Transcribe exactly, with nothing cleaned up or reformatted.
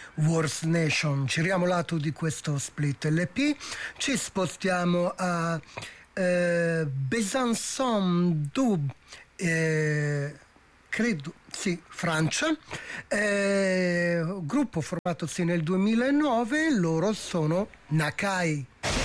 Worst Nation. Giriamo lato di questo split L P, ci spostiamo a eh, Besançon du eh, credo, sì, Francia, eh, gruppo formatosi nel duemilanove, loro sono Nakai.